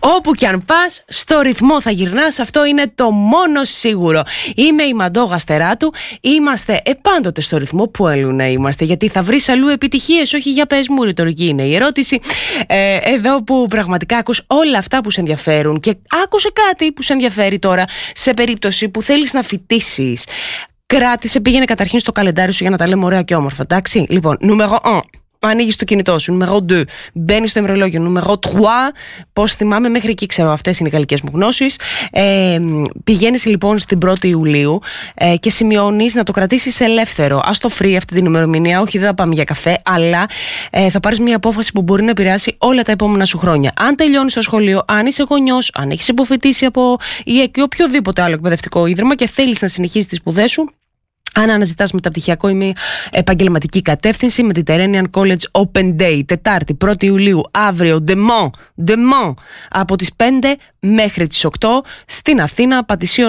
Όπου κι αν πας, στο ρυθμό θα γυρνάς, αυτό είναι το μόνο σίγουρο. Είμαι η Μαντώ Γαστεράτου, είμαστε πάντοτε στο ρυθμό που αλλού να είμαστε, γιατί θα βρεις αλλού επιτυχίες, όχι για πες μου, ρητορική είναι η ερώτηση. Εδώ που πραγματικά ακούς όλα αυτά που σε ενδιαφέρουν και άκουσε κάτι που σε ενδιαφέρει τώρα, σε περίπτωση που θέλεις να φοιτήσεις. Κράτησε, πήγαινε καταρχήν στο καλεντάρι σου για να τα λέμε ωραία και όμορφα, εντάξει. Λοιπόν, νούμερο 1. Ανοίγεις το κινητό σου. Νούμερο 2. Μπαίνεις στο ημερολόγιο. Νούμερο 3. Πώς θυμάμαι, μέχρι εκεί ξέρω, αυτές είναι οι γαλλικές μου γνώσεις. Πηγαίνεις λοιπόν στην 1η Ιουλίου και σημειώνεις να το κρατήσεις ελεύθερο. Ας το free αυτή την ημερομηνία. Όχι, δεν θα πάμε για καφέ, αλλά θα πάρεις μια απόφαση που μπορεί να επηρεάσει όλα τα επόμενα σου χρόνια. Αν τελειώνεις το σχολείο, αν είσαι γονιός, αν έχεις υποφοιτήσει από ΙΕΚ ή οποιοδήποτε άλλο εκπαιδευτικό ίδρυμα και θέλεις να συνεχίσεις τις σπουδές σου. Αν αναζητάς μεταπτυχιακό ή μια επαγγελματική κατεύθυνση, με την Mediterranean College Open Day, Τετάρτη 1η Ιουλίου, αύριο, Demain, από τις 5 μέχρι τις 8, στην Αθήνα, Πατησίων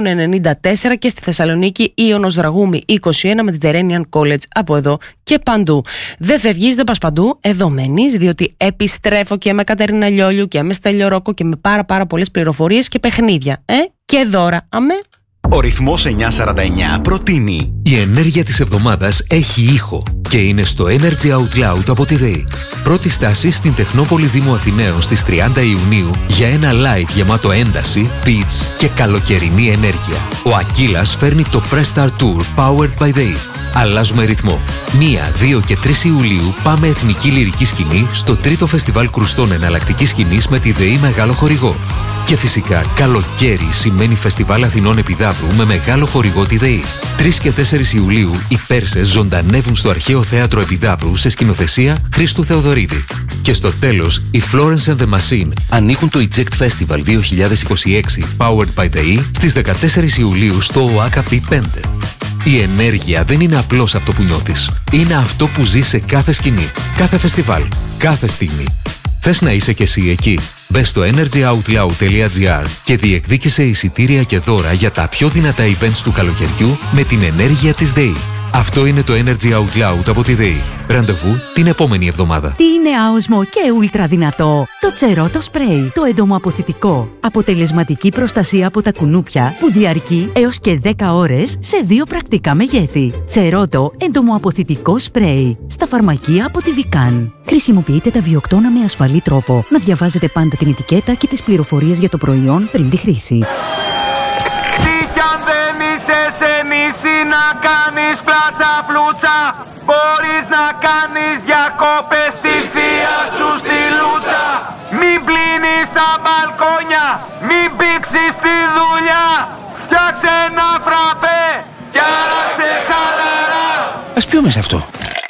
94 και στη Θεσσαλονίκη, Ίωνος Δραγούμη 21, με την Mediterranean College από εδώ και παντού. Δεν φεύγεις, δεν πας παντού, εδώ μένεις, διότι επιστρέφω και με Κατερίνα Λιόλιου και με Στέλιο Ρόκο και με πάρα πολλές πληροφορίες και παιχνίδια. Και δώρα, αμέ. Ο ρυθμός 949 προτείνει. Η ενέργεια της εβδομάδας έχει ήχο και είναι στο Energy Out Loud από τη ΔΕΗ. Πρώτη στάση στην Τεχνόπολη Δήμου Αθηναίων στις 30 Ιουνίου για ένα live γεμάτο ένταση, beats και καλοκαιρινή ενέργεια. Ο Ακύλας φέρνει το Press Start Tour Powered by ΔΕΗ. Αλλάζουμε ρυθμό. 1, 2 και 3 Ιουλίου πάμε εθνική λυρική σκηνή στο 3ο Φεστιβάλ Κρουστών Εναλλακτικής Σκηνής με τη ΔΕΗ μεγάλο χορηγό. Και φυσικά καλοκαίρι σημαίνει Φεστιβάλ Αθηνών Επιδαύρου με μεγάλο χορηγό τη ΔΕΗ. 3 και 4 Ιουλίου οι Πέρσες ζωντανεύουν στο Αρχαίο Θέατρο Επιδαύρου σε σκηνοθεσία Χρήστου Θεοδωρίδη. Και στο τέλος οι Florence and the Machine ανοίγουν το Eject Festival 2026 Powered by ΔΕΗ στις 14 Ιουλίου στο ΟΑΚΑ P5. Η ενέργεια δεν είναι απλώς αυτό που νιώθεις. Είναι αυτό που ζεις σε κάθε σκηνή, κάθε φεστιβάλ, κάθε στιγμή. Θες να είσαι κι εσύ εκεί? Μπες στο energyoutloud.gr και διεκδίκησε εισιτήρια και δώρα για τα πιο δυνατά events του καλοκαιριού με την ενέργεια της ΔΕΗ. Αυτό είναι το Energy Out Loud από τη ΔΕΗ. Ραντεβού την επόμενη εβδομάδα. Τι είναι άοσμο και ούλτρα δυνατό? Το Τσερότο Spray, το εντομοαποθητικό. Αποτελεσματική προστασία από τα κουνούπια που διαρκεί έως και 10 ώρες σε 2 πρακτικά μεγέθη. Τσερότο εντομοαποθητικό σπρέι. Στα φαρμακεία από τη Vican. Χρησιμοποιείτε τα βιοκτώνα με ασφαλή τρόπο. Να διαβάζετε πάντα την ετικέτα και τις πληροφορίες για το προϊόν πριν τη χρήση. Σε νησί να κάνεις πλάτσα πλούτσα, μπορείς να κάνεις διακόπες στη θεία σου στη Λούτσα. Μην πλύνεις τα μπαλκόνια, μην πήξεις τη δουλειά, φτιάξε ένα φραπέ κι άραξε χαλαρά. Ας πιούμε σε αυτό.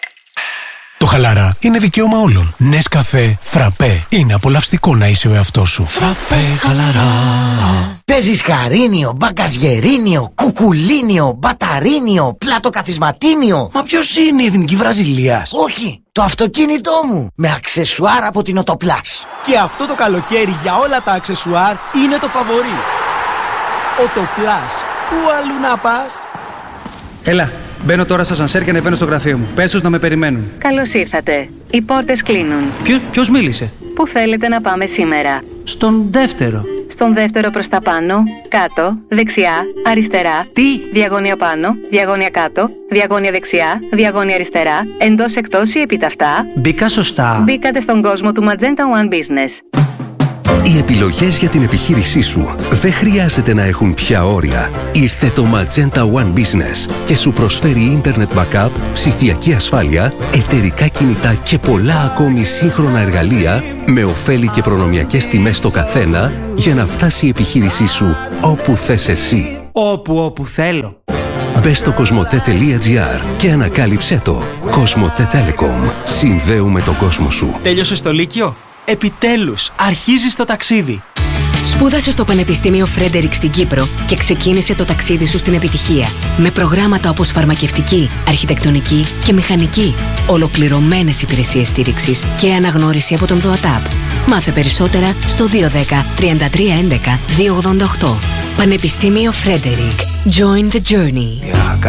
Το χαλαρά είναι δικαίωμα όλων. Νεσκαφέ φραπέ. Είναι απολαυστικό να είσαι ο εαυτός σου. Φραπέ χαλαρά. Παίζεις χαρίνιο, μπαγκαζιερίνιο, κουκουλίνιο, μπαταρίνιο, πλατοκαθισματίνιο. Μα ποιος είναι η Εθνική Βραζιλίας? Όχι, το αυτοκίνητό μου. Με αξεσουάρ από την Οτοπλάς. Και αυτό το καλοκαίρι για όλα τα αξεσουάρ είναι το φαβορί. Οτοπλάς. Πού αλλού να πας? Έλα, μπαίνω τώρα στα σανσέρ και ανεβαίνω στο γραφείο μου. Πες τους να με περιμένουν. Καλώς ήρθατε. Οι πόρτες κλείνουν. Ποιος μίλησε? Πού θέλετε να πάμε σήμερα? Στον δεύτερο. Στον δεύτερο προς τα πάνω, κάτω, δεξιά, αριστερά. Τι? Διαγώνια πάνω, διαγώνια κάτω, διαγώνια δεξιά, διαγώνια αριστερά, εντός εκτός ή επιταυτά. Μπήκα σωστά? Μπήκατε στον κόσμο του Magenta One Business. Οι επιλογές για την επιχείρησή σου δεν χρειάζεται να έχουν πια όρια. Ήρθε το Magenta One Business και σου προσφέρει Internet Backup, ψηφιακή ασφάλεια, εταιρικά κινητά και πολλά ακόμη σύγχρονα εργαλεία με ωφέλη και προνομιακές τιμές στο καθένα για να φτάσει η επιχείρησή σου όπου θες εσύ. Όπου θέλω. Μπες στο cosmote.gr και ανακάλυψέ το. Cosmote Telecom. Συνδέουμε τον κόσμο σου. Τέλειωσες το Λύκειο? Επιτέλους, αρχίζεις το ταξίδι. Σπούδασε στο Πανεπιστήμιο Φρέντερικ στην Κύπρο και ξεκίνησε το ταξίδι σου στην επιτυχία. Με προγράμματα όπως φαρμακευτική, αρχιτεκτονική και μηχανική. Ολοκληρωμένες υπηρεσίες στήριξης και αναγνώριση από τον ΔΟΑΤΑΠ. Μάθε περισσότερα στο 210 33 11 288. Πανεπιστήμιο Φρέντερικ. Join the journey.